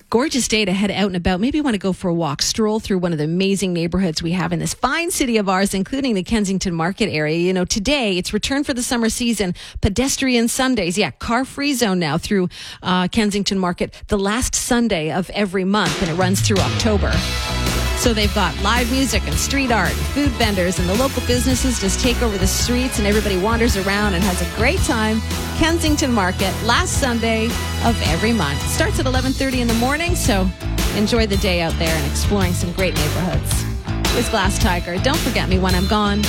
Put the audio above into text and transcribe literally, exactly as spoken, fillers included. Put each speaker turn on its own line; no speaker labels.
gorgeous day to head out and about. Maybe you want to go for a walk, stroll through one of the amazing neighborhoods we have in this fine city of ours, including the Kensington Market area. You know, today it's return for the summer season. Pedestrian Sundays. Yeah, car-free zone now through uh, Kensington Market the last Sunday of every month, and it runs through October. So they've got live music and street art, and food vendors, and the local businesses just take over the streets, and everybody wanders around and has a great time. Kensington Market, last Sunday of every month. It starts at eleven thirty in the morning, so enjoy the day out there and exploring some great neighborhoods. It was Glass Tiger. Don't forget me when I'm gone.